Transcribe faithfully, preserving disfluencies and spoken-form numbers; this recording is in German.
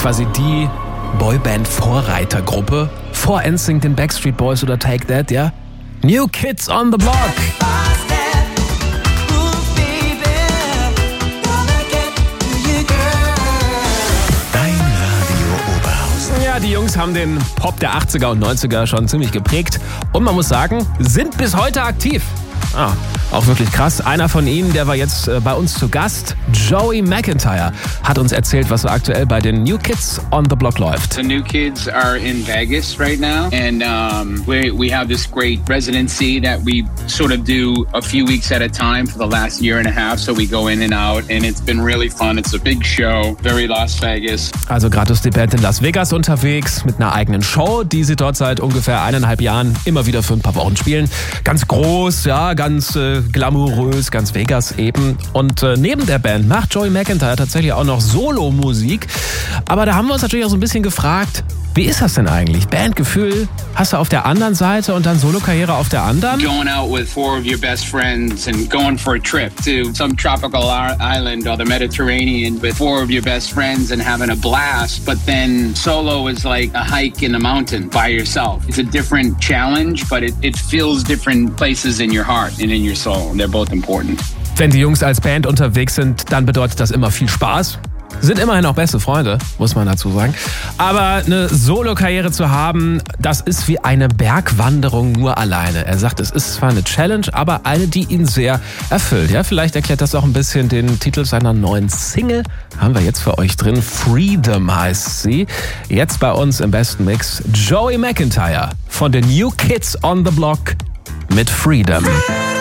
quasi die Boyband-Vorreitergruppe. Vor N Sync, den Backstreet Boys oder Take That, ja? New Kids on the Block. Ja, die Jungs haben den Pop der achtziger und neunziger schon ziemlich geprägt. Und man muss sagen, sind bis heute aktiv. Ah, auch wirklich krass. Einer von ihnen, der war jetzt bei uns zu Gast. Joey McIntyre hat uns erzählt, was so aktuell bei den New Kids on the Block läuft. The New Kids are in Vegas right now, and um, we we have this great residency that we sort of do a few weeks at a time for the last year and a half. So we go in and out, and it's been really fun. It's a big show, very Las Vegas. Also gerade ist die Band in Las Vegas unterwegs mit einer eigenen Show, die sie dort seit ungefähr eineinhalb Jahren immer wieder für ein paar Wochen spielen. Ganz groß, ja, ganz äh, glamourös, ganz Vegas eben. Und äh, neben der Band macht Joey McIntyre tatsächlich auch noch Solo-Musik. Aber da haben wir uns natürlich auch so ein bisschen gefragt, wie ist das denn eigentlich? Bandgefühl hast du auf der anderen Seite und dann Solo-Karriere auf der anderen? Going out with four of your best friends and going for a trip to some tropical island or the Mediterranean with four of your best friends and having a blast. But then solo is like a hike in the mountain by yourself. It's a different challenge, but it, it fills different places in your heart and in your soul. They're both important. Wenn die Jungs als Band unterwegs sind, dann bedeutet das immer viel Spaß. Sind immerhin auch beste Freunde, muss man dazu sagen. Aber eine Solo-Karriere zu haben, das ist wie eine Bergwanderung nur alleine. Er sagt, es ist zwar eine Challenge, aber eine, die ihn sehr erfüllt. Ja, vielleicht erklärt das auch ein bisschen den Titel seiner neuen Single. Haben wir jetzt für euch drin. Freedom heißt sie. Jetzt bei uns im besten Mix Joey McIntyre von den New Kids on the Block mit Freedom.